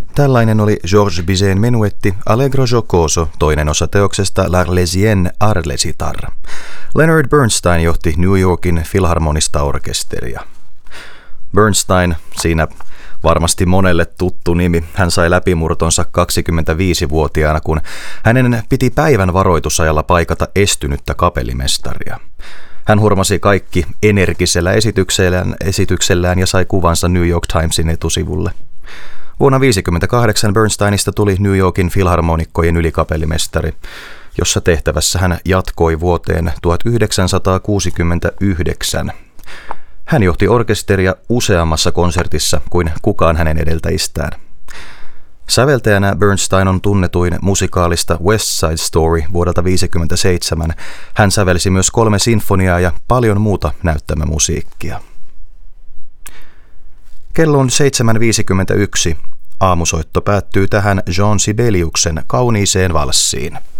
Tällainen oli Georges Bizet'n menuetti Allegro giocoso, toinen osa teoksesta L'Arlésienne Arlesitar. Leonard Bernstein johti New Yorkin filharmonista orkesteria. Bernstein, siinä varmasti monelle tuttu nimi, hän sai läpimurtonsa 25-vuotiaana, kun hänen piti päivän varoitusajalla paikata estynyttä kapellimestaria. Hän hurmasi kaikki energisellä esityksellään ja sai kuvansa New York Timesin etusivulle. Vuonna 1958 Bernsteinista tuli New Yorkin filharmonikkojen ylikapellimestari, jossa tehtävässä hän jatkoi vuoteen 1969. Hän johti orkesteria useammassa konsertissa kuin kukaan hänen edeltäjistään. Säveltäjänä Bernstein on tunnetuin musikaalista West Side Story vuodelta 1957. Hän sävelsi myös 3 sinfoniaa ja paljon muuta näyttämömusiikkia. Kello on 7.51. Aamusoitto päättyy tähän Jean Sibeliuksen kauniiseen valssiin.